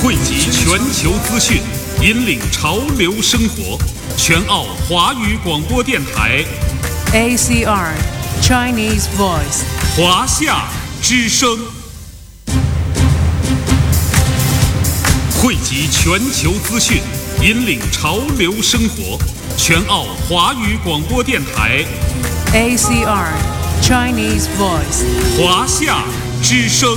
汇集全球资讯，引领潮流生活。全澳华语广播电台 ACR Chinese Voice 华夏之声，汇集全球资讯，引领潮流生活。全澳华语广播电台 ACR Chinese Voice 华夏之声。